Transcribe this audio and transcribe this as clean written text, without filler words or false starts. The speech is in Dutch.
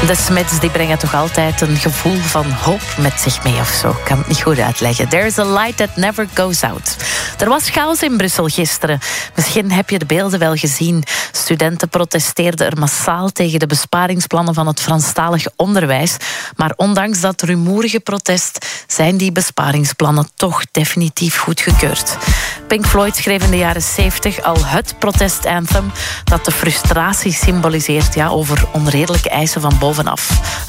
De Smiths die brengen toch altijd een gevoel van hoop met zich mee of zo. Ik kan het niet goed uitleggen. There's a light that never goes out. Er was chaos in Brussel gisteren. Misschien heb je de beelden wel gezien. Studenten protesteerden er massaal tegen de besparingsplannen van het Franstalig onderwijs. Maar ondanks dat rumoerige protest zijn die besparingsplannen toch definitief goedgekeurd. Pink Floyd schreef in de jaren 70 al het protestanthem dat de frustratie symboliseert over onredelijke eisen van bovenaf.